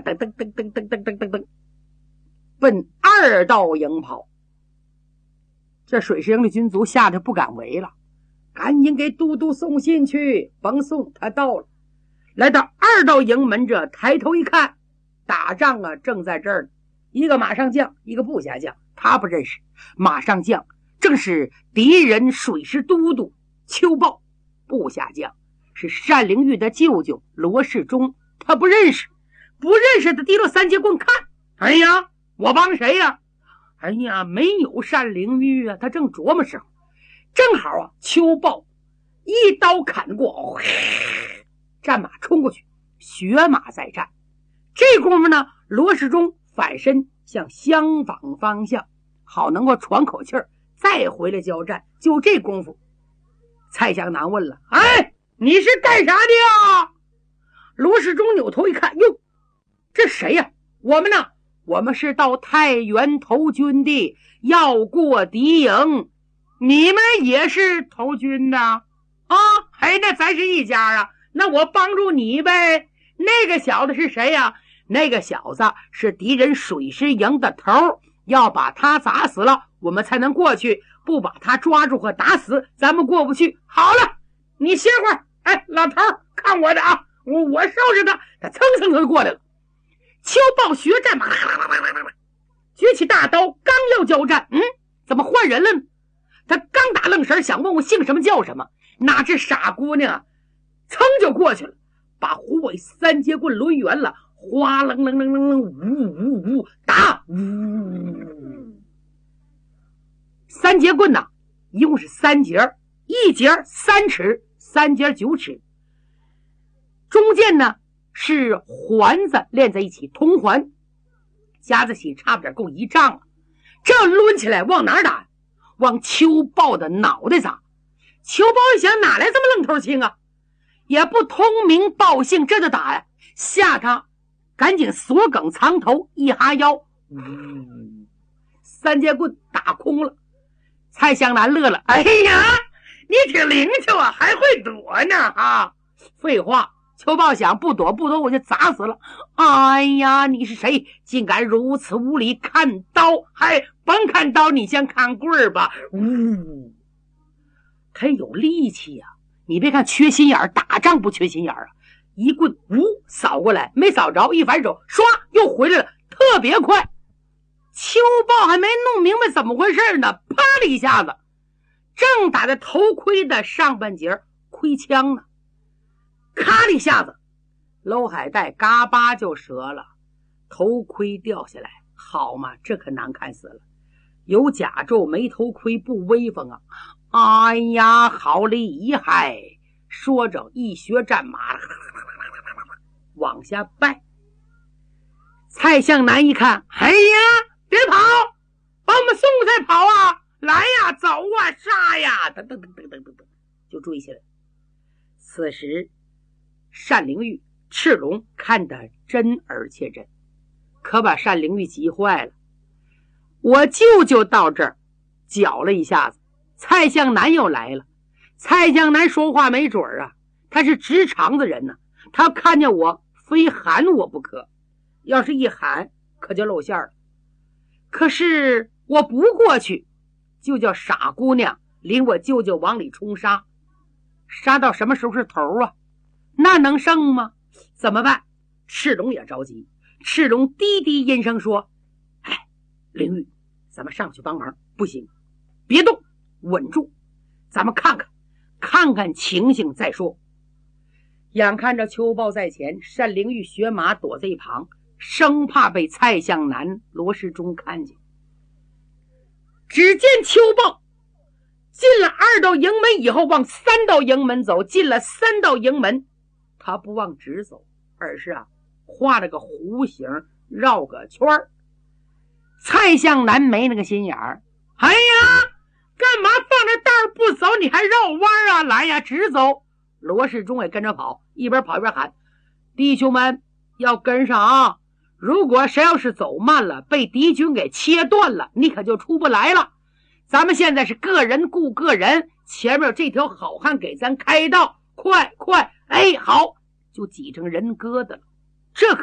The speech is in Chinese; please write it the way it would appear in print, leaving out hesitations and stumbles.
噔噔噔噔噔噔噔噔噔，奔2道营跑。这水师营的军卒吓得不敢围了，赶紧给都督送信去。甭送，他到了。来到2道营门这，抬头一看，打仗啊正在这儿，一个马上将，一个部下将，他不认识。马上将正是敌人水师都督邱豹，部下将是单灵玉的舅舅罗世忠，他不认识。不认识的提溜3节棍看，哎呀，我帮谁呀？哎呀，没有单灵玉啊，他正琢磨时候，正好啊，邱豹一刀砍过，战马冲过去，血马在战。这功夫呢，罗世忠反身向相反方向，好能够喘口气儿，再回来交战。就这功夫，蔡湘南问了：“哎，你是干啥的呀？”罗世忠扭头一看，哟，这谁呀？我们呢？我们是到太原投军的，要过敌营。你们也是投军的啊？哎，那咱是一家啊。那我帮助你呗。那个小子是谁呀？那个小子是敌人水师营的头，要把他砸死了，我们才能过去。不把他抓住和打死，咱们过不去。好了，你歇会儿。哎，老头，看我的啊！我收拾他。他蹭蹭就过来了。邱豹学战马，举起大刀，刚要交战，怎么换人了呢？他刚打愣神，想问我姓什么叫什么，哪知傻姑娘啊，噌就过去了，把虎尾3节棍抡圆了，哗楞楞楞楞楞，呜呜呜，打呜。3节棍呢，一共是3节，一节3尺，3节9尺，中间呢是环子连在一起，铜环加在一起差不点够1丈了。这抡起来往哪儿打？往邱豹的脑袋砸。邱豹一想，哪来这么愣头青啊？也不通名报姓，这就打呀！吓他赶紧锁梗藏头，一哈腰，3节棍打空了。蔡湘南乐了：“哎呀，你挺灵巧啊，还会躲呢啊！”废话，邱豹想不躲我就砸死了。哎呀，你是谁？竟敢如此无礼，看刀！还甭看刀，你先看棍儿吧。他有力气呀！你别看缺心眼儿，打仗不缺心眼儿啊！一棍扫过来，没扫着，一反手，唰又回来了，特别快。邱豹还没弄明白怎么回事呢，啪的一下子，正打在头盔的上半截盔枪呢，咔的一下子，娄海带嘎巴就折了，头盔掉下来。好嘛，这可难看死了，有甲胄没头盔不威风啊！哎呀，好厉害！说着一学战马往下拜。蔡向南一看，哎呀，别跑，把我们送才跑啊！来呀，走啊，杀呀！噔噔噔噔噔噔噔，就追下来。此时单灵玉、赤龙看得真而且真，可把单灵玉急坏了。我舅舅到这儿搅了一下子，蔡向南又来了。蔡向南说话没准啊，他是直肠子人呢，他看见我非喊我不可，要是一喊可就露馅了。可是我不过去，就叫傻姑娘领我舅舅往里冲杀，杀到什么时候是头啊？那能胜吗？怎么办？赤龙也着急，赤龙低低阴声说：“哎，灵玉，咱们上去帮忙。不行，别动，稳住，咱们看看情形再说。”眼看着邱豹在前，单灵玉学马躲在一旁，生怕被蔡向南、罗世忠看见。只见邱豹进了2道营门以后，往3道营门走，进了3道营门，他不往直走，而是画了个弧形，绕个圈儿。蔡向南没那个心眼儿，哎呀，干嘛放着道不走，你还绕弯啊？来呀，直走！罗世忠也跟着跑，一边跑一边喊：“弟兄们要跟上啊！如果谁要是走慢了，被敌军给切断了，你可就出不来了。咱们现在是个人顾个人，前面有这条好汉给咱开道，快！哎，好，就挤成人疙瘩了。这